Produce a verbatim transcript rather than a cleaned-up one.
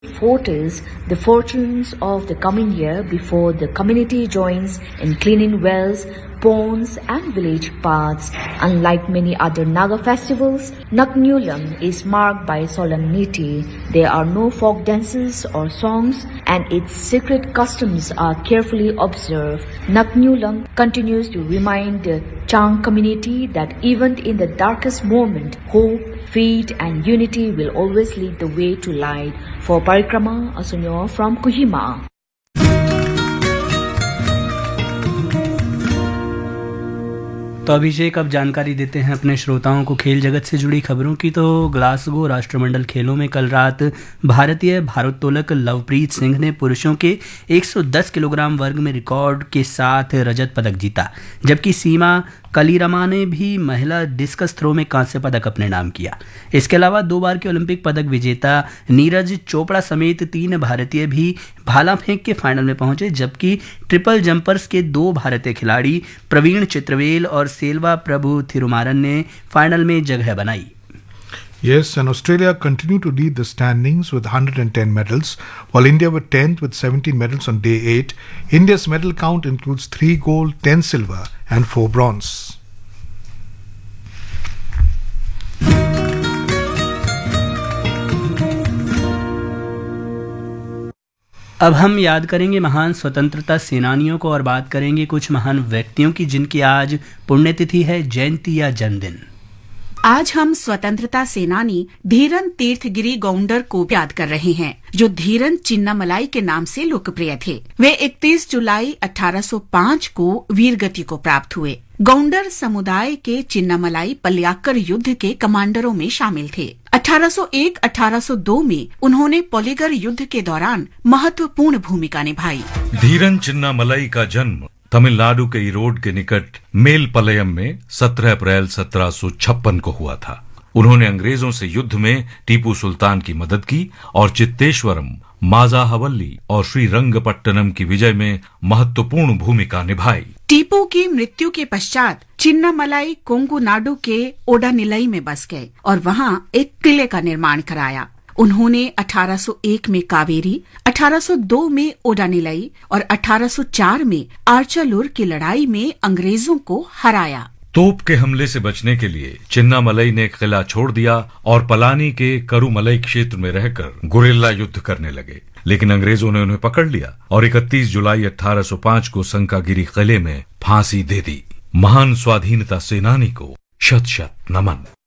foretells the fortunes of the coming year before the community joins in cleaning wells, ponds and village paths. Unlike many other Naga festivals, Naknulam is marked by solemnity. There are no folk dances or songs and its secret customs are carefully observed. Naknulam continues to remind the Chang community that even in the darkest moment, hope, faith and unity will always lead the way to light. For Parikrama, Asunyo from Kohima. तो अभिषेक अब जानकारी देते हैं अपने श्रोताओं को खेल जगत से जुड़ी खबरों की। तो ग्लासगो राष्ट्रमंडल खेलों में कल रात भारतीय भारोत्तोलक लवप्रीत सिंह ने पुरुषों के एक सौ दस किलोग्राम वर्ग में रिकॉर्ड के साथ रजत पदक जीता, जबकि सीमा कलीरमा ने भी महिला डिस्कस थ्रो में कांस्य पदक अपने नाम किया। इसके अलावा दो बार के ओलंपिक पदक विजेता नीरज चोपड़ा समेत तीन भारतीय भी भाला फेंक के फाइनल में पहुंचे, जबकि ट्रिपल जंपर्स के दो भारतीय खिलाड़ी प्रवीण चित्रवेल और सेल्वा प्रभु थिरुमारन ने फाइनल में जगह बनाई। Yes, and Australia continue to lead the standings with one hundred ten medals, while India were tenth with seventeen medals on day eight. India's medal count includes three gold, ten silver and four bronze. अब हम याद करेंगे महान स्वतंत्रता सेनानियों को और बात करेंगे कुछ महान व्यक्तियों की जिनकी आज पुण्यतिथि है, जयंती या जन्मदिन। आज हम स्वतंत्रता सेनानी धीरन तीर्थगिरी गौंडर को याद कर रहे हैं, जो धीरन चिन्नामलाई के नाम से लोकप्रिय थे। वे इकतीस जुलाई अठारह सौ पाँच को वीरगति को प्राप्त हुए। गौंडर समुदाय के चिन्नामलाई पलियाक्कर युद्ध के कमांडरों में शामिल थे। अठारह सौ एक अठारह सौ दो में उन्होंने पोलीगर युद्ध के दौरान महत्वपूर्ण भूमिका निभाई। धीरन चिन्नामलाई का जन्म तमिलनाडु के ईरोड के निकट मेलपलयम में सत्रह अप्रैल सत्रह सौ छप्पन को हुआ था। उन्होंने अंग्रेजों से युद्ध में टीपू सुल्तान की मदद की और चित्तेश्वरम, माजाहवल्ली और श्रीरंगपट्टनम की विजय में महत्वपूर्ण भूमिका निभाई। टीपू की मृत्यु के पश्चात चिन्नामलाई कोंगुनाडु के ओडानिलाई में बस गए और वहां एक किले का निर्माण कराया। उन्होंने अठारह सौ एक में कावेरी, अठारह सौ दो में ओडानिलाई और अठारह सौ चार में आर्चालुर की लड़ाई में अंग्रेजों को हराया। तोप के हमले से बचने के लिए चिन्नामलाई ने किला छोड़ दिया और पलानी के करुमलई क्षेत्र में रहकर गुरिल्ला युद्ध करने लगे, लेकिन अंग्रेजों ने उन्हें पकड़ लिया और इकतीस जुलाई अठारह सौ पाँच को संकागिरी किले में फांसी दे दी। महान स्वाधीनता सेनानी को शत शत नमन।